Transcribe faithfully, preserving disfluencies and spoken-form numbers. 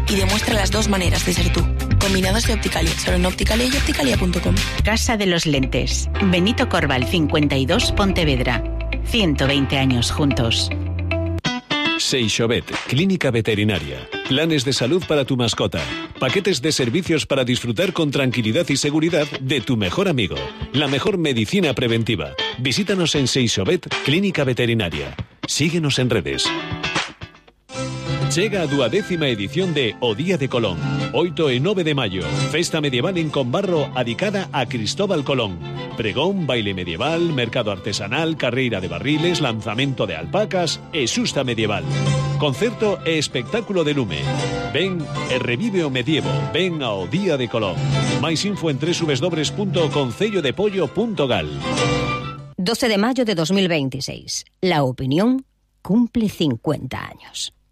y demuestra las dos maneras de ser tú. Combinados de Opticalia, solo en Opticalia y opticalia punto com. Casa de los Lentes. Benito Corval cincuenta y dos, Pontevedra. ciento veinte años juntos. Seixovet, clínica veterinaria. Planes de salud para tu mascota. Paquetes de servicios para disfrutar con tranquilidad y seguridad de tu mejor amigo. La mejor medicina preventiva. Visítanos en Seixovet, clínica veterinaria. Síguenos en redes. Chega a duodécima edición de O Día de Colón. oito e nove de maio. Festa medieval en Combarro adicada a Cristóbal Colón. Pregón, baile medieval, mercado artesanal, carreira de barriles, lanzamento de alpacas e xusta medieval. Concerto e espectáculo de lume. Ven e revive o medievo. Ven ao Día de Colón. Máis info en doble u doble u doble u punto concello de pollo punto gal. doce de mayo de dos mil veintiséis. La opinión cumple cincuenta años.